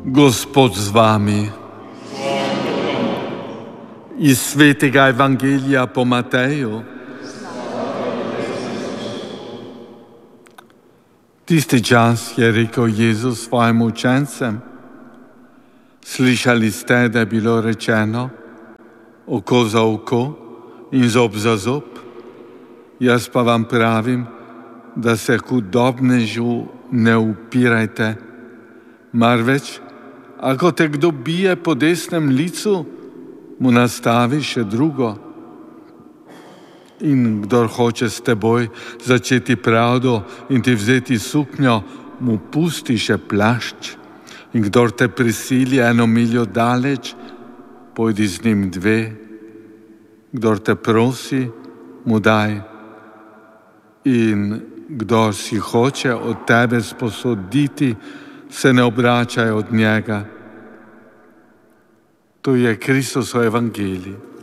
Gospod z vami. Iz svetega Evangelija po Mateju. Tisti čas je rekel Jezus svojim učencem: Slišali ste, da je bilo rečeno, oko za oko in zob za zob. Jaz pa vam pravim, da se hudobnežu ne upirajte, marveč, ako te kdo bije po desnem licu, mu nastavi še drugo. In kdor hoče s teboj začeti pravdo in ti vzeti suknjo, mu pusti še plašč. In kdor te prisili 1 miljo daleč, pojdi z njim 2. Kdor te prosi, mu daj. In kdor si hoče od tebe sposoditi, se ne obračaj od njega. To je Kristusov evangelij.